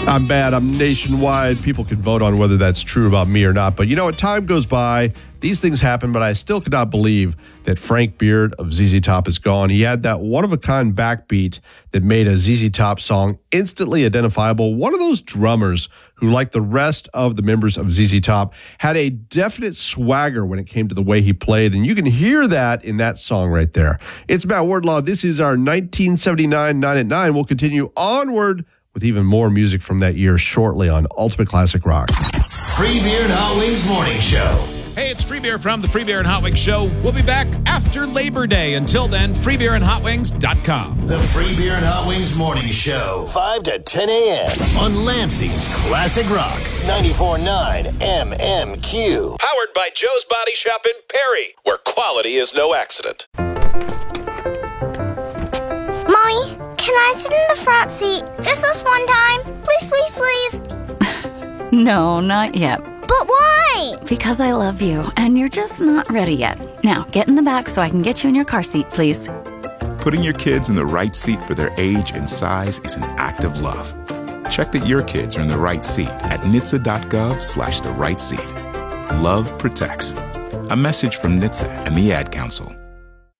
I'm bad. I'm nationwide. People can vote on whether that's true about me or not. But you know what? Time goes by. These things happen, but I still could not believe that Frank Beard of ZZ Top is gone. He had that one-of-a-kind backbeat that made a ZZ Top song instantly identifiable. One of those drummers who, like the rest of the members of ZZ Top, had a definite swagger when it came to the way he played, and you can hear that in that song right there. It's Matt Wardlaw. This is our 1979 9 at 9. We'll continue onward with even more music from that year shortly on Ultimate Classic Rock. Free Beer and Hot Wings Morning Show. Hey, it's Free Beer from the Free Beer and Hot Wings Show. We'll be back after Labor Day. Until then, freebeerandhotwings.com. The Free Beer and Hot Wings Morning Show, 5 to 10 a.m. on Lansing's Classic Rock, 94.9 MMQ. Powered by Joe's Body Shop in Perry, where quality is no accident. Mommy, can I sit in the front seat just this one time? Please, please, please. No, not yet. But why? Because I love you, and you're just not ready yet. Now, get in the back so I can get you in your car seat, please. Putting your kids in the right seat for their age and size is an act of love. Check that your kids are in the right seat at NHTSA.gov/the right seat. Love protects. A message from NHTSA and the Ad Council.